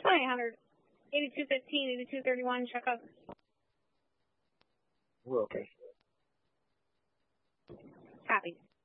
1-800 8215 8231. Check out. We're okay. Copy.